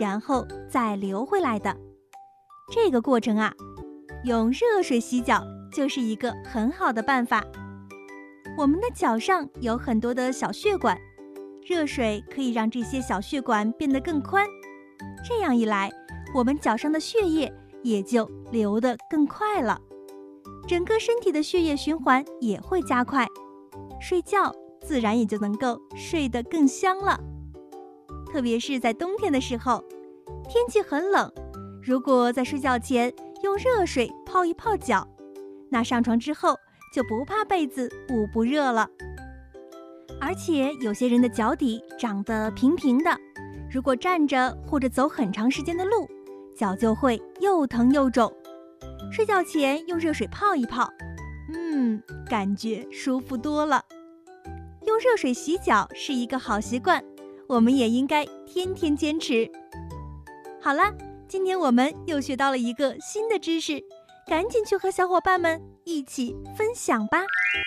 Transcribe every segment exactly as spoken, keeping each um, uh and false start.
然后再流回来的。这个过程啊，用热水洗脚就是一个很好的办法。我们的脚上有很多的小血管，热水可以让这些小血管变得更宽，这样一来，我们脚上的血液也就流得更快了，整个身体的血液循环也会加快，睡觉自然也就能够睡得更香了。特别是在冬天的时候，天气很冷，如果在睡觉前用热水泡一泡脚，那上床之后就不怕被子捂不热了。而且有些人的脚底长得平平的，如果站着或者走很长时间的路，脚就会又疼又肿。睡觉前用热水泡一泡，嗯，感觉舒服多了。用热水洗脚是一个好习惯，我们也应该天天坚持。好了，今天我们又学到了一个新的知识，赶紧去和小伙伴们一起分享吧。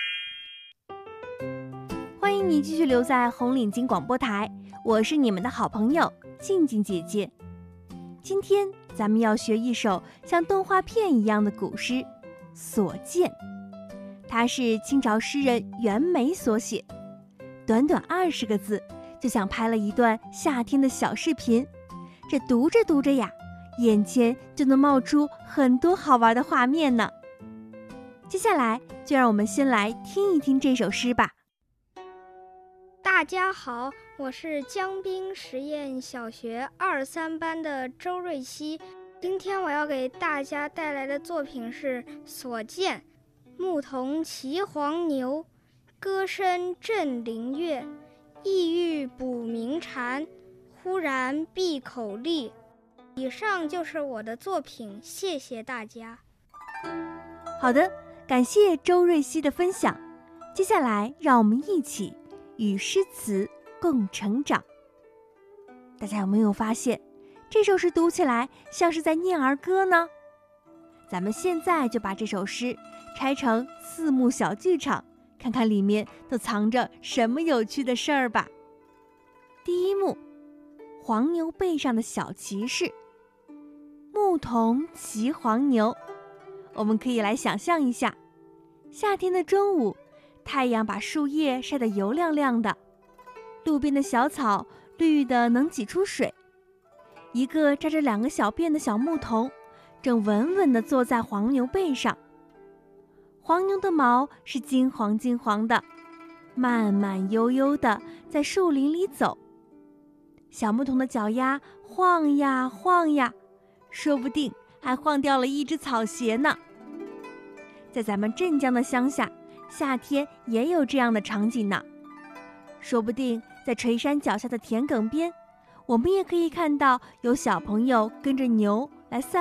欢迎你继续留在红领巾广播台，我是你们的好朋友静静姐姐。今天咱们要学一首像动画片一样的古诗《所见》，它是清朝诗人袁枚所写，短短二十个字，就像拍了一段夏天的小视频。这读着读着呀，眼前就能冒出很多好玩的画面呢。接下来就让我们先来听一听这首诗吧。 大家好，我是江滨实验小学二三班的周瑞希。今天我要给大家带来的作品是《所见》。牧童骑黄牛，歌声振林樾。意欲捕鸣蝉，忽然闭口立。以上就是我的作品，谢谢大家。 好的，感谢周瑞希的分享。接下来让我们一起与诗词共成长。大家有没有发现，这首诗读起来像是在念儿歌呢？咱们现在就把这首诗拆成四幕小剧场，看看里面都藏着什么有趣的事儿吧。第一幕，黄牛背上的小骑士。牧童骑黄牛，我们可以来想象一下，夏天的中午，太阳把树叶晒得油亮亮的，路边的小草绿得能挤出水。一个扎着两个小辫的小牧童，正稳稳地坐在黄牛背上。黄牛的毛是金黄金黄的，慢慢悠悠地在树林里走。小牧童的脚丫晃呀晃呀，说不定还晃掉了一只草鞋呢。在咱们镇江的乡下，夏天也有这样的场景呢。说不定在垂山脚下的田埂边，我们也可以看到有小朋友跟着牛来散